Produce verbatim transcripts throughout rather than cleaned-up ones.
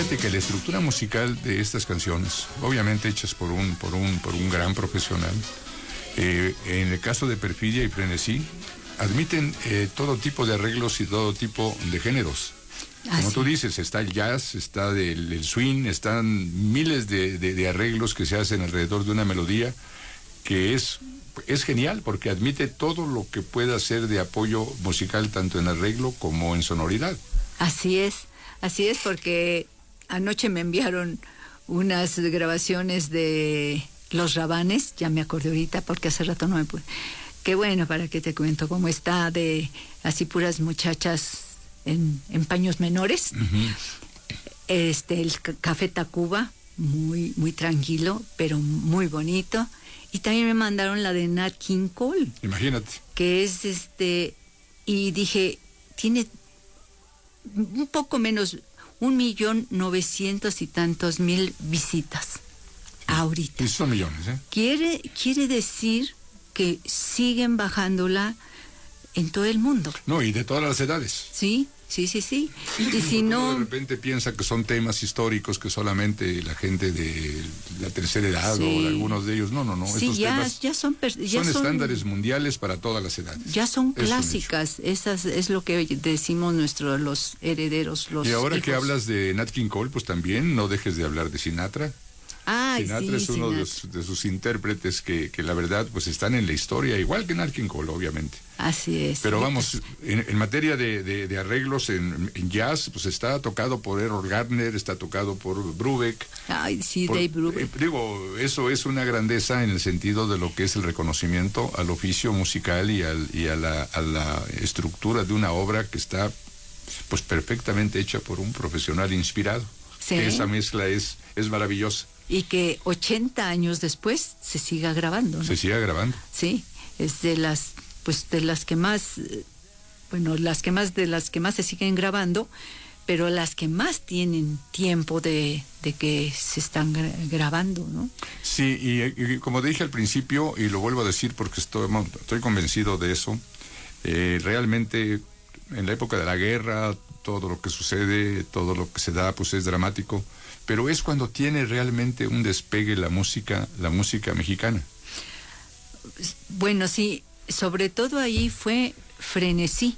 Fíjate que la estructura musical de estas canciones, obviamente hechas por un, por un, por un gran profesional, eh, en el caso de Perfidia y Frenesí, admiten eh, todo tipo de arreglos y todo tipo de géneros. Como Así. tú dices, está el jazz, está el, el swing, están miles de, de, de arreglos que se hacen alrededor de una melodía que es, es genial porque admite todo lo que pueda ser de apoyo musical tanto en arreglo como en sonoridad. Así es, así es, porque anoche me enviaron unas grabaciones de Los Rabanes, ya me acordé ahorita porque hace rato no me pude. Qué bueno, para que te cuento cómo está, de así puras muchachas en, en paños menores. Uh-huh. Este, el C- Café Tacuba, muy, muy tranquilo, pero muy bonito. Y también me mandaron la de Nat King Cole. Imagínate. Que es este, y dije, tiene un poco menos, un millón novecientos y tantos mil visitas ahorita. Y son millones, ¿eh? Quiere, quiere decir que siguen bajándola en todo el mundo. No, y de todas las edades. Sí, sí, sí, sí. Y si Uno no... de repente piensa que son temas históricos que solamente la gente de la tercera edad Sí. o de algunos de ellos, no, no, no. Sí, Estos ya, temas ya son... per- Ya son son estándares mundiales para todas las edades. Ya son Es un clásicas, esas es lo que decimos nuestros los herederos, los Y ahora hijos. que hablas de Nat King Cole, pues también no dejes de hablar de Sinatra. Ay, Sinatra sí, es uno de, Sinatra. sus- de sus intérpretes que, que la verdad pues están en la historia, igual que Nat King Cole, obviamente. Así es. Pero Sí, vamos, pues, en, en materia de, de- de arreglos en, en jazz, pues está tocado por Errol Garner, está tocado por Brubeck. ay, sí, Por- Dave Brubeck. eh, digo, eso es una grandeza en el sentido de lo que es el reconocimiento al oficio musical y, al, y a, la, a la estructura de una obra que está pues perfectamente hecha por un profesional inspirado. Sí. Que esa mezcla es, es maravillosa. Y que ochenta años después se siga grabando, ¿no? Se sigue grabando. Sí, es de las, pues de las que más, eh, bueno, las que más, de las que más se siguen grabando, pero las que más tienen tiempo de, de que se están gra- grabando, ¿no? Sí, y, y como dije al principio, y lo vuelvo a decir porque estoy, estoy convencido de eso, eh, realmente en la época de la guerra, todo lo que sucede, todo lo que se da, pues es dramático, pero es cuando tiene realmente un despegue la música, la música mexicana. Bueno, sí, sobre todo ahí fue Frenesí,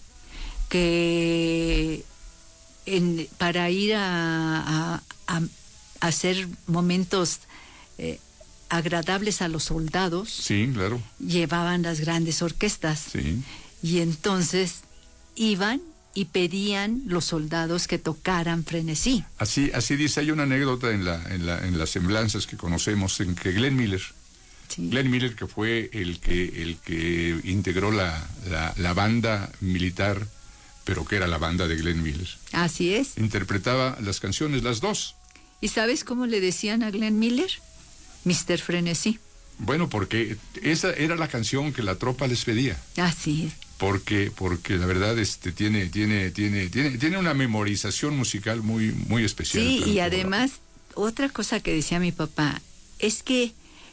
que en, para ir a, a, a, a hacer momentos eh, agradables a los soldados, Sí, claro, llevaban las grandes orquestas. sí. Y entonces iban y pedían los soldados que tocaran Frenesí. Así, así dice, hay una anécdota en la, en la, en las semblanzas que conocemos en que Glenn Miller, Sí. Glenn Miller, que fue el que, el que integró la, la, la banda militar, pero que era la banda de Glenn Miller, Así es. interpretaba las canciones, las dos. ¿Y sabes cómo le decían a Glenn Miller? mister Frenesí. Bueno, porque esa era la canción que la tropa les pedía. Así es. Porque, porque la verdad este tiene, tiene, tiene, tiene, tiene una memorización musical muy, muy especial. Sí, claro, y por además, otra cosa que decía mi papá, es que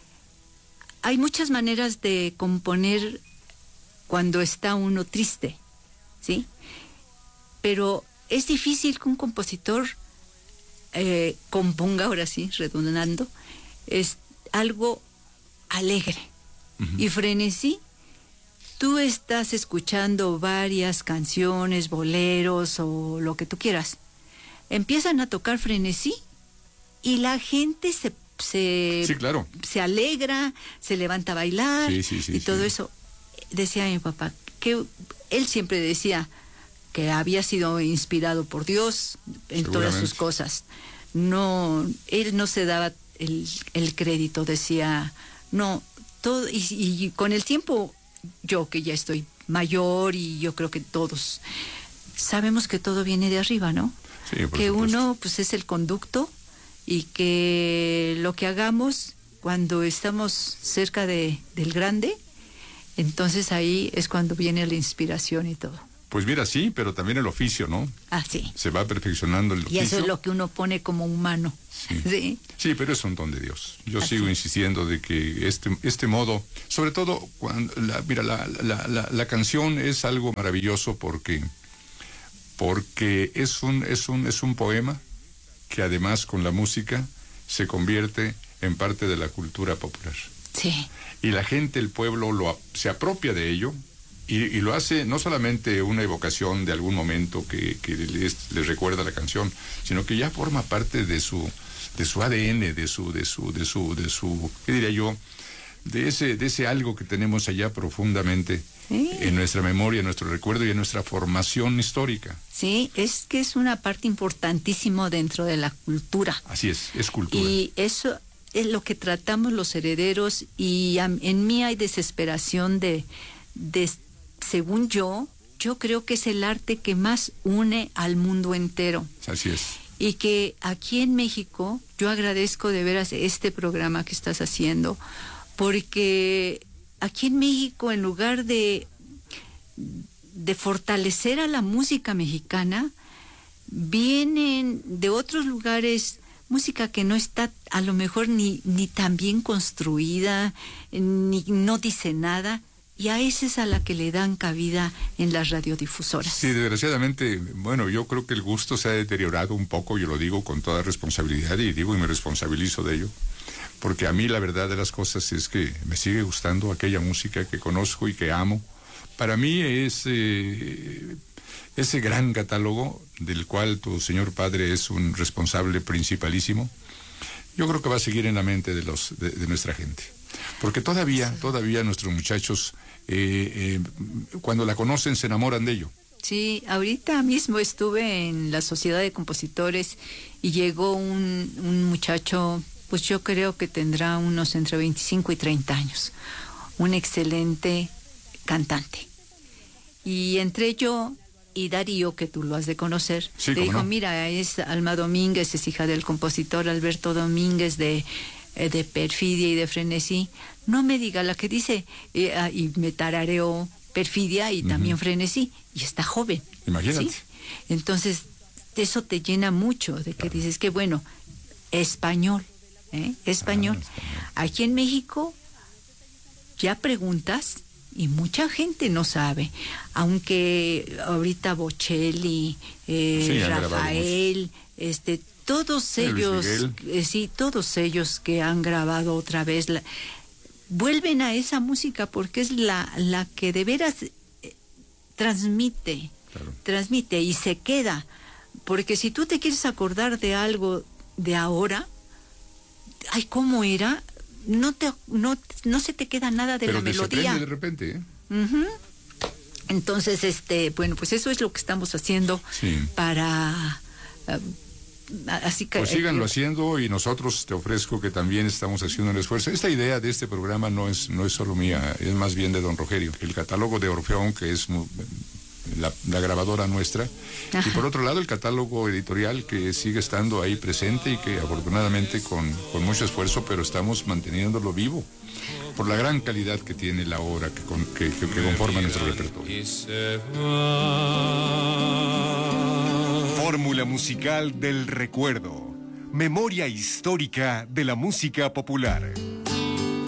hay muchas maneras de componer cuando está uno triste, ¿sí? Pero es difícil que un compositor eh, componga, ahora sí, redundando, es algo alegre. Uh-huh. Y Frenesí, tú estás escuchando varias canciones, boleros o lo que tú quieras. Empiezan a tocar Frenesí y la gente se se, Sí, claro. se alegra, se levanta a bailar Sí, sí, sí, y todo sí. eso. Decía mi papá que él siempre decía que había sido inspirado por Dios en todas sus Seguramente. cosas. No, él no se daba el, el crédito, decía, no, todo, y, y con el tiempo, yo que ya estoy mayor y yo creo que todos sabemos que todo viene de arriba, ¿no? Sí, por que supuesto. uno pues es el conducto y que lo que hagamos cuando estamos cerca de, del grande, entonces ahí es cuando viene la inspiración y todo. Pues mira, sí, pero también el oficio, ¿no? Ah, sí. Se va perfeccionando el Y oficio. eso es lo que uno pone como humano. Sí. Sí. Sí, pero es un don de Dios. Yo Así sigo es. insistiendo de que este, este modo, sobre todo cuando, la, mira, la, la, la, la canción es algo maravilloso porque, porque es un, es un, es un poema que además con la música se convierte en parte de la cultura popular. Sí. Y la gente, el pueblo, lo, se apropia de ello y, y lo hace no solamente una evocación de algún momento que, que les, les recuerda la canción, sino que ya forma parte de su, de su A D N, de su, de su, de su, de su, ¿qué diría yo? De ese, de ese algo que tenemos allá profundamente. Sí. En nuestra memoria, en nuestro recuerdo y en nuestra formación histórica. Sí, es que es una parte importantísima dentro de la cultura. Así es, es cultura. Y eso es lo que tratamos los herederos, y a, en mí hay desesperación de, de, según yo, yo creo que es el arte que más une al mundo entero. Así es. Y que aquí en México, yo agradezco de veras este programa que estás haciendo, porque aquí en México, en lugar de, de fortalecer a la música mexicana, vienen de otros lugares música que no está a lo mejor ni, ni tan bien construida, ni no dice nada, y a esa es a la que le dan cabida en las radiodifusoras. Sí, desgraciadamente, bueno, yo creo que el gusto se ha deteriorado un poco, yo lo digo con toda responsabilidad, y digo y me responsabilizo de ello. Porque a mí la verdad de las cosas es que me sigue gustando aquella música que conozco y que amo. Para mí es eh, ese gran catálogo del cual tu señor padre es un responsable principalísimo. Yo creo que va a seguir en la mente de los de, de nuestra gente. Porque todavía, todavía nuestros muchachos, eh, eh, cuando la conocen, se enamoran de ello. Sí, ahorita mismo estuve en la Sociedad de Compositores y llegó un, un muchacho... pues yo creo que tendrá unos entre veinticinco y treinta años, un excelente cantante. Y entre yo y Darío, que tú lo has de conocer, sí, le dijo, no. mira, es Alma Domínguez, es hija del compositor Alberto Domínguez de, de Perfidia y de Frenesí. No me diga la que dice, eh, y me tarareó Perfidia y uh-huh. también Frenesí, y está joven. Imagínate. ¿Sí? Entonces, eso te llena mucho, de que claro. dices que bueno, español. ¿Eh? Español. Ah, español. Aquí en México ya preguntas y mucha gente no sabe, aunque ahorita Bocelli, eh, sí, Rafael, este, todos ellos, eh, sí, todos ellos que han grabado otra vez, la, vuelven a esa música porque es la, la que de veras eh, transmite, claro. transmite y se queda, porque si tú te quieres acordar de algo de ahora, ay, ¿cómo era? No te, no, no se te queda nada de Pero la melodía. de repente, ¿eh? Uh-huh. Entonces, este, bueno, pues eso es lo que estamos haciendo sí. para, uh, así que. Pues síganlo eh, haciendo y nosotros te ofrezco que también estamos haciendo un esfuerzo. Esta idea de este programa no es, no es solo mía, es más bien de don Rogerio. El catálogo de Orfeón, que es muy, La, la grabadora nuestra. Ajá. Y por otro lado el catálogo editorial que sigue estando ahí presente y que afortunadamente con, con mucho esfuerzo, pero estamos manteniéndolo vivo por la gran calidad que tiene la obra que, con, que, que, que conforma nuestro repertorio. Fórmula musical del recuerdo, memoria histórica de la música popular.